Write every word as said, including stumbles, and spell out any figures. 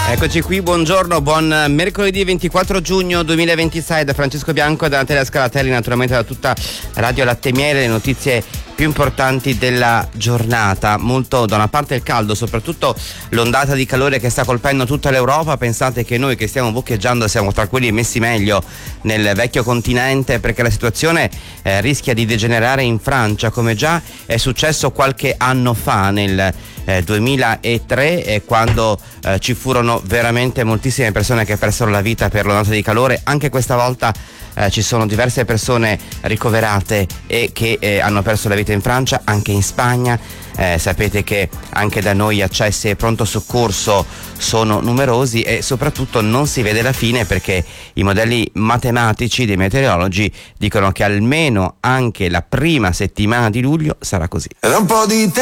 Eccoci qui, buongiorno, buon mercoledì ventiquattro giugno duemilaventisei da Francesco Bianco e da Natalia Scalatelli, naturalmente da tutta Radio Latte e Miele, le notizie più importanti della giornata. Molto da una parte il caldo, soprattutto l'ondata di calore che sta colpendo tutta l'Europa. Pensate che noi che stiamo boccheggiando siamo tra quelli messi meglio nel vecchio continente, perché la situazione eh, rischia di degenerare in Francia, come già è successo qualche anno fa nel eh, duemilatré, eh, quando eh, ci furono veramente moltissime persone che persero la vita per l'ondata di calore. Anche questa volta eh, ci sono diverse persone ricoverate e che eh, hanno perso la vita in Francia, anche in Spagna. Eh, sapete che anche da noi accessi e pronto soccorso sono numerosi e soprattutto non si vede la fine, perché i modelli matematici dei meteorologi dicono che almeno anche la prima settimana di luglio sarà così. Era un po' di